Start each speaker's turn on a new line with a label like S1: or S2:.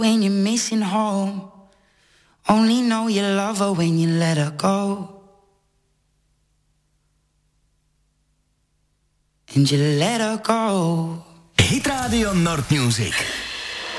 S1: when you're missing home. Only know you love her when you let her go. And you let her go.
S2: Hit Radio Nord Music.